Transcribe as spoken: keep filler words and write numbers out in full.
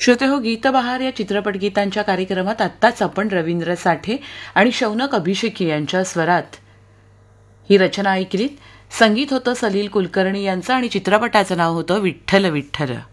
श्रोते हो, गीतबहार या चित्रपट गीतांच्या कार्यक्रमात आत्ताच आपण रवींद्र साठे आणि शौनक अभिषेकी यांच्या स्वरात ही रचना ऐकलीत. संगीत होतं सलील कुलकर्णी यांचं आणि चित्रपटाचं नाव होतं विठ्ठल विठ्ठल.